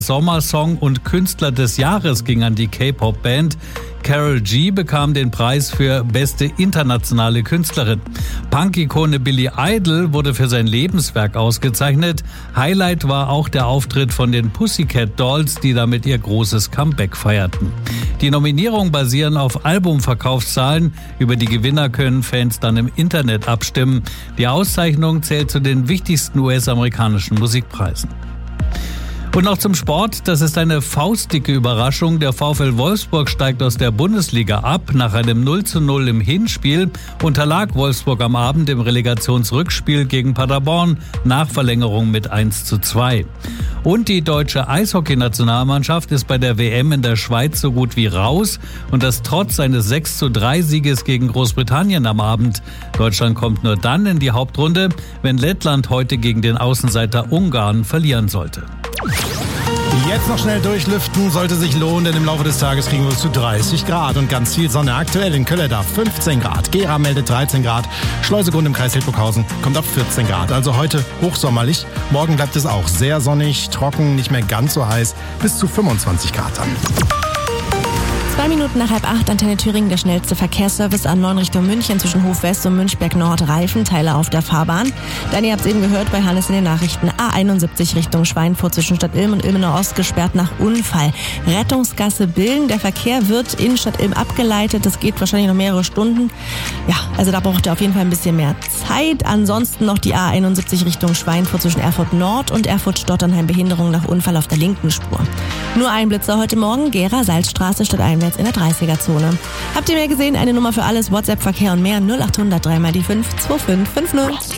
Sommersong und Künstler des Jahres ging an die K-Pop-Band. Karol G bekam den Preis für beste internationale Künstlerin. Punk-Ikone Billy Idol wurde für sein Lebenswerk ausgezeichnet. Highlight war auch der Auftritt von den Pussycat Dolls, die damit ihr großes Comeback feierten. Die Nominierungen basieren auf Albumverkaufszahlen. Über die Gewinner können Fans dann im Internet abstimmen. Die Auszeichnung zählt zu den wichtigsten US-amerikanischen Musikpreisen. Und noch zum Sport. Das ist eine faustdicke Überraschung. Der VfL Wolfsburg steigt aus der Bundesliga ab. Nach einem 0:0 im Hinspiel unterlag Wolfsburg am Abend im Relegationsrückspiel gegen Paderborn nach Verlängerung mit 1:2. Und die deutsche Eishockey-Nationalmannschaft ist bei der WM in der Schweiz so gut wie raus. Und das trotz eines 6:3-Sieges gegen Großbritannien am Abend. Deutschland kommt nur dann in die Hauptrunde, wenn Lettland heute gegen den Außenseiter Ungarn verlieren sollte. Jetzt noch schnell durchlüften, sollte sich lohnen, denn im Laufe des Tages kriegen wir es zu 30 Grad und ganz viel Sonne. Aktuell in Kölleda 15 Grad, Gera meldet 13 Grad, Schleusegrund im Kreis Hildburghausen kommt auf 14 Grad. Also heute hochsommerlich, morgen bleibt es auch sehr sonnig, trocken, nicht mehr ganz so heiß, bis zu 25 Grad dann. 2 Minuten nach 7:30, Antenne Thüringen, der schnellste Verkehrsservice A9 Richtung München zwischen Hof-West und Münchberg Nord, Reifenteile auf der Fahrbahn. Dann, ihr habt es eben gehört bei Hannes in den Nachrichten, A71 Richtung Schweinfurt zwischen Stadt Ilm und Ilmenau Ost gesperrt nach Unfall. Rettungsgasse Billen, der Verkehr wird in Stadt Ilm abgeleitet, das geht wahrscheinlich noch mehrere Stunden. Ja, also da braucht ihr auf jeden Fall ein bisschen mehr Zeit. Ansonsten noch die A71 Richtung Schweinfurt zwischen Erfurt Nord und Erfurt-Stotternheim, Behinderung nach Unfall auf der linken Spur. Nur ein Blitzer heute Morgen, Gera, Salzstraße, stadteinwärts in der 30er-Zone. Habt ihr mehr gesehen? Eine Nummer für alles, WhatsApp, Verkehr und mehr, 0800 3x5 2550.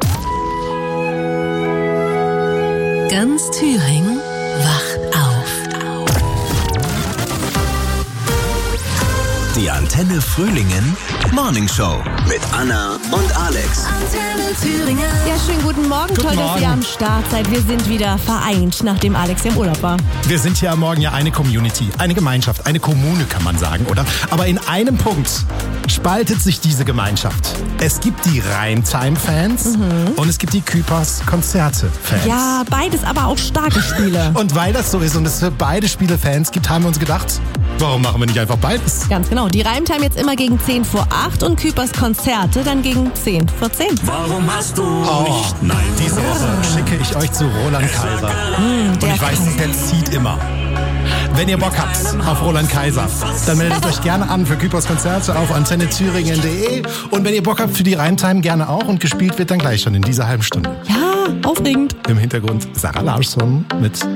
Ganz Thüringen wacht auf. Die Antenne Frühlingen Morning Show mit Anna und Alex. Antenne Thüringen. Ja, schönen guten Morgen. Toll, dass ihr am Start seid. Wir sind wieder vereint, nachdem Alex im Urlaub war. Wir sind hier am Morgen ja eine Community, eine Gemeinschaft, eine Kommune kann man sagen, oder? Aber in einem Punkt spaltet sich diese Gemeinschaft. Es gibt die Rheintime-Fans und es gibt die Küpers-Konzerte-Fans. Ja, beides aber auch starke Spiele. Und weil das so ist und es für beide Spiele Fans gibt, haben wir uns gedacht, warum machen wir nicht einfach beides? Ganz genau. Die Rheintime jetzt immer gegen 10 vor 8 und Küpers Konzerte dann gegen 10 vor 10. Warum hast du nicht Nein Diese Woche schicke ich euch zu Roland Kaiser. Und ich weiß, der zieht immer. Wenn ihr Bock habt auf Roland Kaiser, dann meldet euch gerne an für Küpers Konzerte auf antennethüringen.de. Und wenn ihr Bock habt für die Rheintime, gerne auch. Und gespielt wird dann gleich schon in dieser halben Stunde. Ja, aufregend. Im Hintergrund Sarah Larsson mit